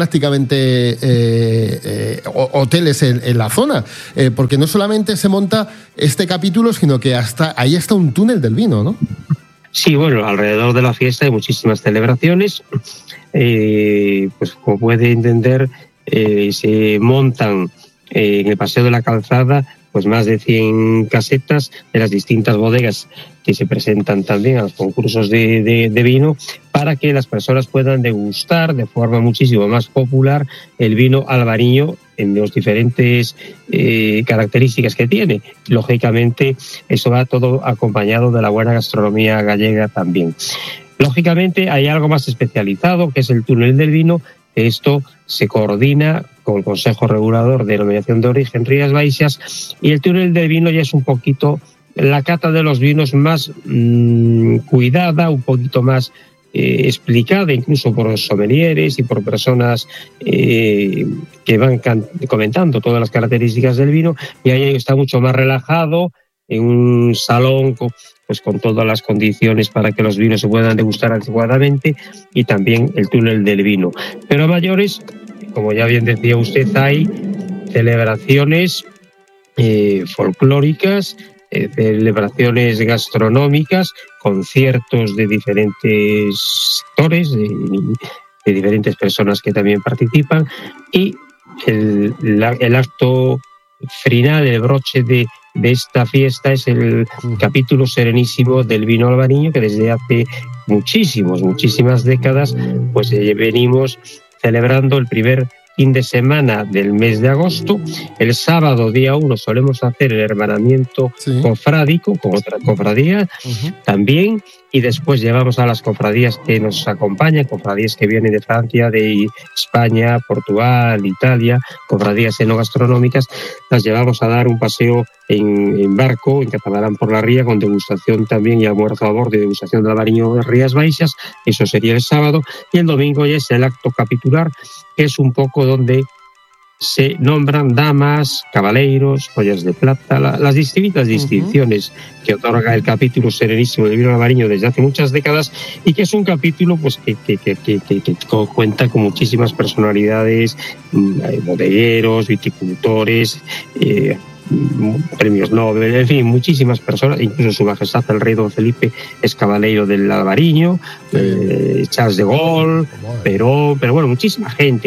prácticamente hoteles en la zona, porque no solamente se monta este capítulo, sino que ahí está un túnel del vino, ¿no? Sí, bueno, alrededor de la fiesta hay muchísimas celebraciones, pues como puede entender, se montan en el Paseo de la Calzada pues más de 100 casetas de las distintas bodegas que se presentan también a los concursos de vino, para que las personas puedan degustar de forma muchísimo más popular el vino albariño en las diferentes características que tiene. Lógicamente, eso va todo acompañado de la buena gastronomía gallega también. Lógicamente, hay algo más especializado, que es el túnel del vino. Esto se coordina con el Consejo Regulador de Denominación de Origen Rías Baixas, y el túnel del vino ya es un poquito la cata de los vinos más cuidada, un poquito más explicada, incluso por sommeliers y por personas que van comentando todas las características del vino, y ahí está mucho más relajado, en un salón con todas las condiciones para que los vinos se puedan degustar adecuadamente, y también el túnel del vino. Pero a mayores, como ya bien decía usted, hay celebraciones folclóricas, celebraciones gastronómicas, conciertos de diferentes sectores, de diferentes personas que también participan, y el acto final, el broche de esta fiesta, es el capítulo serenísimo del vino albariño, que desde hace muchísimas décadas pues venimos celebrando el primer fin de semana del mes de agosto. El sábado, día 1, solemos hacer el hermanamiento cofrádico con otra cofradía también, y después llevamos a las cofradías que nos acompañan, cofradías que vienen de Francia, de España, Portugal, Italia, cofradías enogastronómicas, las llevamos a dar un paseo en barco, en catamarán por la ría, con degustación también y almuerzo a bordo y degustación del albariño de Rías Baixas. Eso sería el sábado, y el domingo ya es el acto capitular, que es un poco donde se nombran damas, caballeros, joyas de plata, las distintas distinciones que otorga el capítulo serenísimo del vino albariño desde hace muchas décadas, y que es un capítulo pues que cuenta con muchísimas personalidades, bodegueros, viticultores, premios Nobel, en fin, muchísimas personas. Incluso Su Majestad el Rey Don Felipe es caballero del albariño, Charles de Gaulle, pero bueno, muchísima gente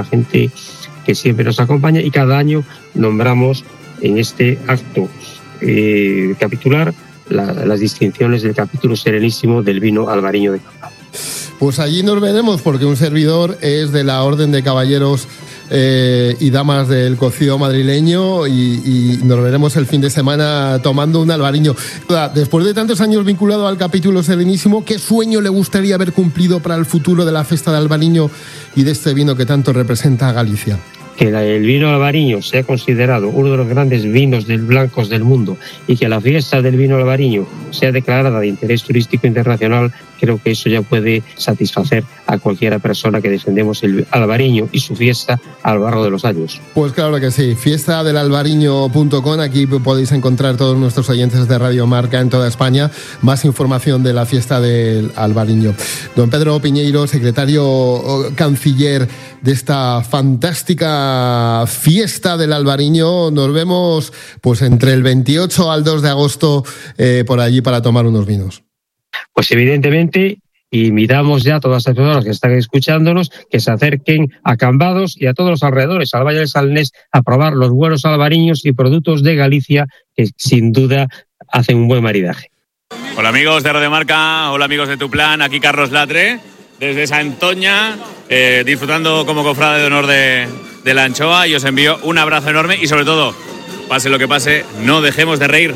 que siempre nos acompaña, y cada año nombramos en este acto capitular las distinciones del capítulo serenísimo del vino albariño de Cambados. Pues allí nos veremos, porque un servidor es de la Orden de Caballeros y Damas del Cocido madrileño, y nos veremos el fin de semana tomando un albariño. Después de tantos años vinculado al capítulo serenísimo, ¿qué sueño le gustaría haber cumplido para el futuro de la fiesta de albariño y de este vino que tanto representa a Galicia? Que el vino albariño sea considerado uno de los grandes vinos blancos del mundo, y que la fiesta del vino albariño sea declarada de interés turístico internacional, creo que eso ya puede satisfacer a cualquiera persona que defendemos el albariño y su fiesta a lo largo de los años. Pues claro que sí, fiestadelalbariño.com, aquí podéis encontrar todos nuestros oyentes de Radio Marca en toda España más información de la fiesta del albariño. Don Pedro Piñeiro, secretario canciller de esta fantástica fiesta del albariño, nos vemos pues entre el 28 al 2 de agosto por allí para tomar unos vinos. Pues evidentemente invitamos ya a todas las personas que están escuchándonos que se acerquen a Cambados y a todos los alrededores, al Valle del Salnés, a probar los buenos albariños y productos de Galicia, que sin duda hacen un buen maridaje. Hola amigos de Radio Marca, hola amigos de Tu Plan, aquí Carlos Latre, desde Santoña, disfrutando como cofrade de honor de la anchoa, y os envío un abrazo enorme, y sobre todo, pase lo que pase, no dejemos de reír.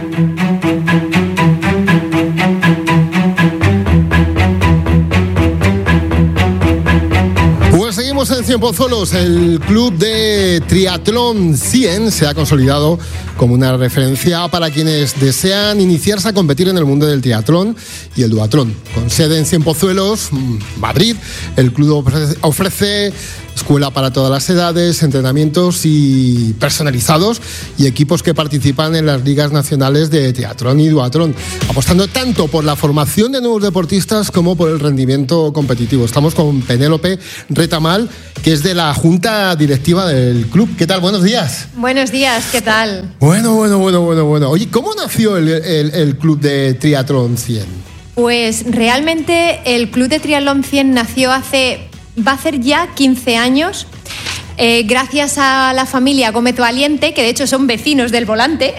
En Cienpozuelos, el club de triatlón 100 se ha consolidado como una referencia para quienes desean iniciarse a competir en el mundo del triatlón y el duatlón. Con sede en Cienpozuelos, Madrid, el club ofrece escuela para todas las edades, entrenamientos y personalizados, y equipos que participan en las ligas nacionales de triatlón y duatlón, apostando tanto por la formación de nuevos deportistas como por el rendimiento competitivo. Estamos con Penélope Retamal, que es de la junta directiva del club. ¿Qué tal? Buenos días. Buenos días, ¿qué tal? Bueno. Oye, ¿cómo nació el club de triatlón 100? Pues realmente el club de triatlón 100 nació va a hacer ya 15 años. gracias a la familia Gómez Valiente, que de hecho son vecinos del Volante,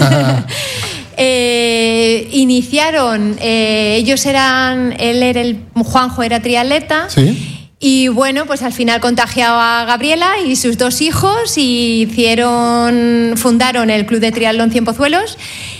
iniciaron, Juanjo era triatleta. Sí. Y bueno, pues al final contagió a Gabriela y sus 2 hijos y fundaron el Club de Triatlón Cienpozuelos.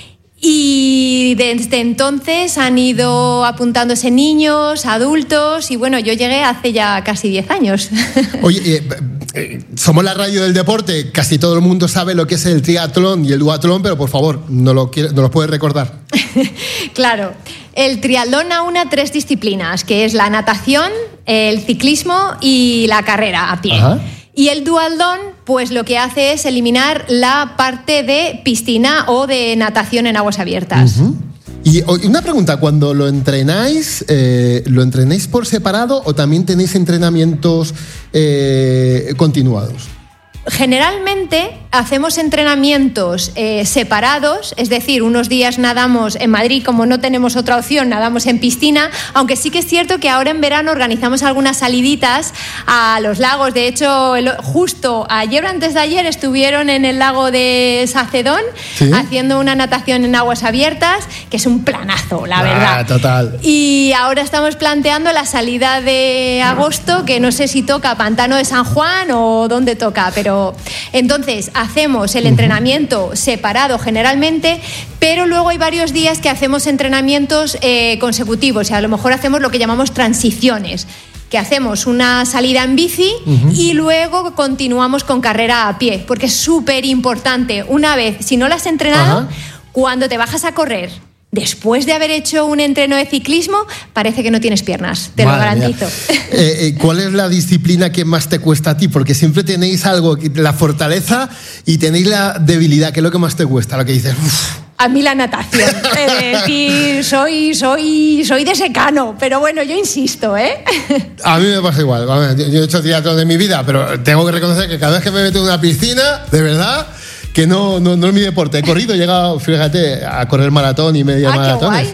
Y desde entonces han ido apuntándose niños, adultos, y bueno, yo llegué hace ya casi 10 años. Oye, somos la radio del deporte, casi todo el mundo sabe lo que es el triatlón y el duatlón, pero por favor, ¿nos lo puedes recordar? Claro, el triatlón aúna 3 disciplinas, que es la natación, el ciclismo y la carrera a pie. Ajá. Y el duatlón, pues lo que hace es eliminar la parte de piscina o de natación en aguas abiertas. Uh-huh. Y una pregunta, cuando lo entrenáis por separado o también tenéis entrenamientos continuados? Generalmente hacemos entrenamientos separados, es decir, unos días nadamos en Madrid, como no tenemos otra opción, nadamos en piscina, aunque sí que es cierto que ahora en verano organizamos algunas saliditas a los lagos. De hecho, justo ayer o antes de ayer estuvieron en el lago de Sacedón, ¿sí?, haciendo una natación en aguas abiertas, que es un planazo, la verdad. Total. Y ahora estamos planteando la salida de agosto, que no sé si toca Pantano de San Juan o dónde toca, pero entonces hacemos el entrenamiento separado generalmente, pero luego hay varios días que hacemos entrenamientos consecutivos, y a lo mejor hacemos lo que llamamos transiciones, que hacemos una salida en bici y luego continuamos con carrera a pie, porque es súper importante. Una vez, si no la has entrenado, cuando te bajas a correr, después de haber hecho un entreno de ciclismo, parece que no tienes piernas, te lo garantizo. ¿Cuál es la disciplina que más te cuesta a ti? Porque siempre tenéis algo, la fortaleza y tenéis la debilidad, que es lo que más te cuesta, lo que dices, uff. A mí la natación, es decir, soy de secano, pero bueno, yo insisto, ¿eh? A mí me pasa igual. Yo he hecho triatlón de mi vida, pero tengo que reconocer que cada vez que me meto en una piscina, de verdad, que no es mi deporte. He corrido, he llegado, fíjate, a correr maratón y media maratones.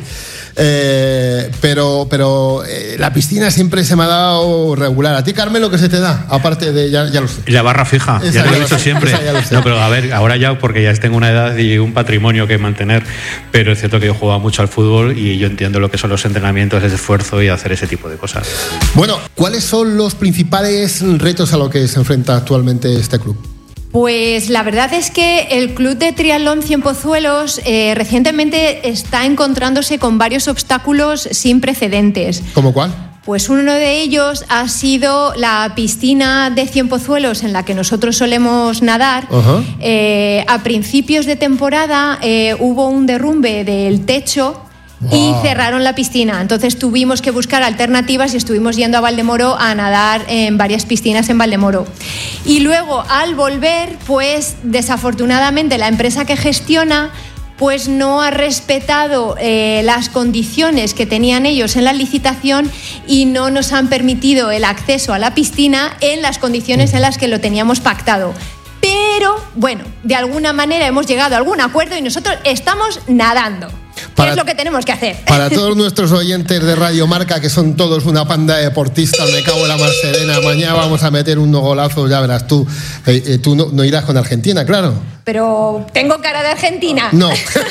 Pero la piscina siempre se me ha dado regular. ¿A ti, Carmelo, qué se te da? Aparte de, ya lo sé. La barra fija, ya lo he dicho siempre. No, pero a ver, ahora ya, porque ya tengo una edad y un patrimonio que mantener, pero es cierto que yo jugaba mucho al fútbol y yo entiendo lo que son los entrenamientos, ese esfuerzo y hacer ese tipo de cosas. Bueno, ¿cuáles son los principales retos a los que se enfrenta actualmente este club? Pues la verdad es que el Club de Triatlón Cienpozuelos recientemente está encontrándose con varios obstáculos sin precedentes. ¿Cómo cuál? Pues uno de ellos ha sido la piscina de Cienpozuelos en la que nosotros solemos nadar. A principios de temporada hubo un derrumbe del techo y cerraron la piscina. Entonces tuvimos que buscar alternativas y estuvimos yendo a Valdemoro a nadar en varias piscinas en Valdemoro. Y luego, al volver, pues desafortunadamente la empresa que gestiona pues no ha respetado las condiciones que tenían ellos en la licitación y no nos han permitido el acceso a la piscina en las condiciones en las que lo teníamos pactado. Pero, bueno, de alguna manera hemos llegado a algún acuerdo y nosotros estamos nadando. ¿Qué es lo que tenemos que hacer? Para todos nuestros oyentes de Radio Marca, que son todos una panda de deportistas, me cago en la mar serena, mañana vamos a meter unos golazos, ya verás tú. Tú no irás con Argentina, claro. Pero tengo cara de argentina. No.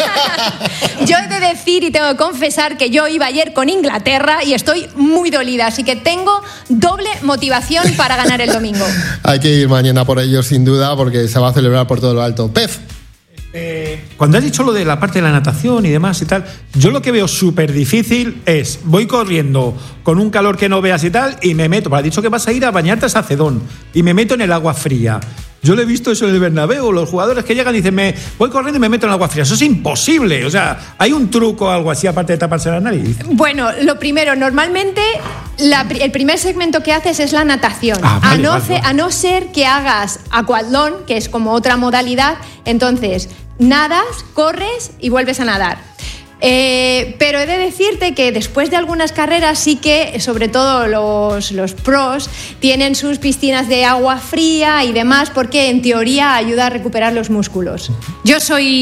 Yo he de decir y tengo que confesar que yo iba ayer con Inglaterra y estoy muy dolida, así que tengo doble motivación para ganar el domingo. Hay que ir mañana por ellos, sin duda, porque se va a celebrar por todo lo alto. Pef. Cuando has dicho lo de la parte de la natación y demás y tal, yo lo que veo súper difícil es, voy corriendo con un calor que no veas y tal, y me meto, has dicho que vas a ir a bañarte a Sacedón, y me meto en el agua fría. Yo lo he visto eso en el Bernabéu, los jugadores que llegan y dicen, voy corriendo y me meto en el agua fría. Eso es imposible. O sea, ¿hay un truco o algo así aparte de taparse la nariz? Bueno, lo primero, normalmente el primer segmento que haces es la natación. A no ser que hagas aquatlón, que es como otra modalidad, entonces nadas, corres y vuelves a nadar. Pero he de decirte que después de algunas carreras sí que, sobre todo los pros, tienen sus piscinas de agua fría y demás, porque en teoría ayuda a recuperar los músculos. Yo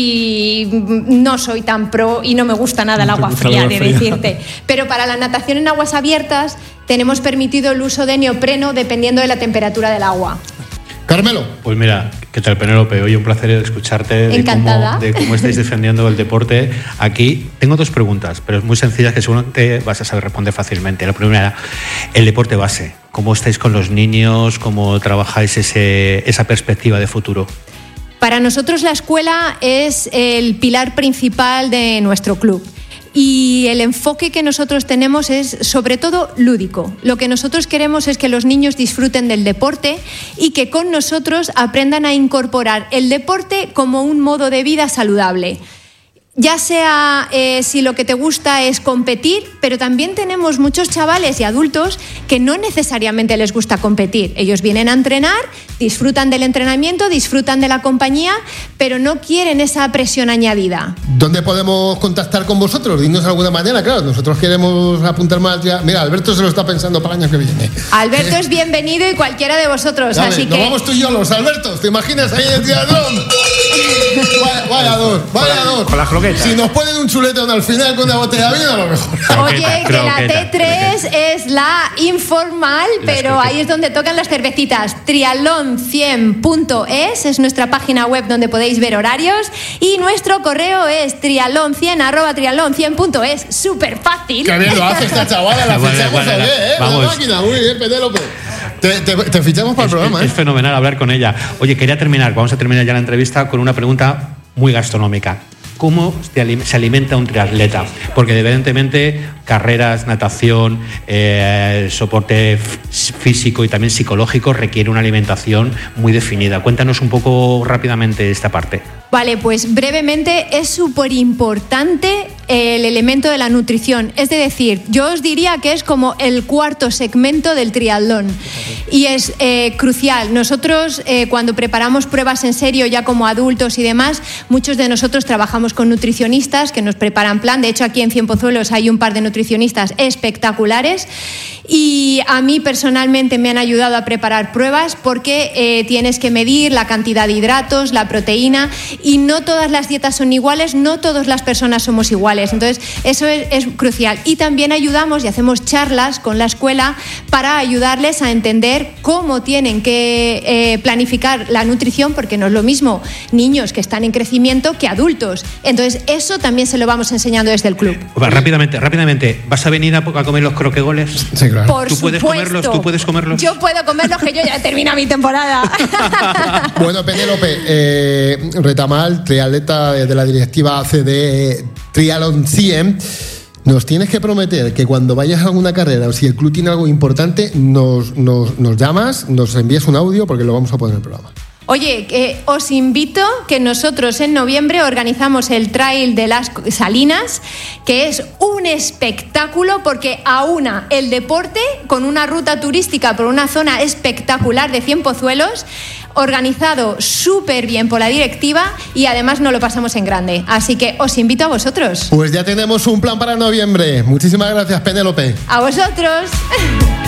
no soy tan pro y no me gusta nada el agua fría, de decirte. Pero para la natación en aguas abiertas tenemos permitido el uso de neopreno dependiendo de la temperatura del agua. Carmelo. Pues mira, ¿qué tal, Penélope? Oye, un placer escucharte Encantada. de cómo estáis defendiendo el deporte aquí. Tengo 2 preguntas, pero muy sencillas que seguramente vas a saber responder fácilmente. La primera, el deporte base. ¿Cómo estáis con los niños? ¿Cómo trabajáis esa perspectiva de futuro? Para nosotros la escuela es el pilar principal de nuestro club. Y el enfoque que nosotros tenemos es sobre todo lúdico. Lo que nosotros queremos es que los niños disfruten del deporte y que con nosotros aprendan a incorporar el deporte como un modo de vida saludable. Ya sea si lo que te gusta es competir, pero también tenemos muchos chavales y adultos que no necesariamente les gusta competir. Ellos vienen a entrenar, disfrutan del entrenamiento, disfrutan de la compañía, pero no quieren esa presión añadida. ¿Dónde podemos contactar con vosotros? Dinos de alguna manera, claro, nosotros queremos apuntar más ya. Mira, Alberto se lo está pensando para el año que viene. Alberto es bienvenido y cualquiera de vosotros, Dale, así nos que... vamos tú y yo, los Albertos, ¿te imaginas ahí en el triatlón? Vaya dos. Con la croqueta. Si nos ponen un chuletón al final con una botella de vino, a lo mejor. Oye, que la T3 es la informal, pero ahí es donde tocan las cervecitas. Triatlon100.es es nuestra página web donde podéis ver horarios y nuestro correo es triatlon100@triatlon100.es. Súper fácil. Qué bien lo hace esta chavala, la fichamos a ver, Vamos. La máquina, muy bien, Penélope. Te fichamos para el programa, Es fenomenal hablar con ella. Oye, vamos a terminar ya la entrevista con una pregunta muy gastronómica. ¿Cómo se alimenta un triatleta? Porque evidentemente carreras, natación, soporte físico y también psicológico requiere una alimentación muy definida. Cuéntanos un poco rápidamente esta parte. Vale, pues brevemente es súper importante el elemento de la nutrición. Es decir, yo os diría que es como el cuarto segmento del triatlón y es crucial. Nosotros cuando preparamos pruebas en serio ya como adultos y demás, muchos de nosotros trabajamos con nutricionistas que nos preparan plan. De hecho, aquí en Cienpozuelos hay un par de nutricionistas espectaculares y a mí personalmente me han ayudado a preparar pruebas porque tienes que medir la cantidad de hidratos, la proteína y no todas las dietas son iguales, no todas las personas somos iguales. Entonces, eso es crucial. Y también ayudamos y hacemos charlas con la escuela para ayudarles a entender cómo tienen que planificar la nutrición, porque no es lo mismo niños que están en crecimiento que adultos. Entonces, eso también se lo vamos enseñando desde el club. Rápidamente, ¿vas a venir a comer los croquegoles? Sí, claro. Por ¿Tú puedes supuesto. comerlos? ¿Tú puedes comerlos? Yo puedo comerlos, que yo ya termino mi temporada. Bueno, Penélope, Retamal, triatleta de la directiva CD Triathlon 100, nos tienes que prometer que cuando vayas a alguna carrera o si el club tiene algo importante, nos llamas, nos envías un audio porque lo vamos a poner en el programa. Oye, os invito que nosotros en noviembre organizamos el Trail de las Salinas, que es un espectáculo porque aúna el deporte con una ruta turística por una zona espectacular de Cienpozuelos, organizado súper bien por la directiva y además nos lo pasamos en grande. Así que os invito a vosotros. Pues ya tenemos un plan para noviembre. Muchísimas gracias, Penélope. ¡A vosotros!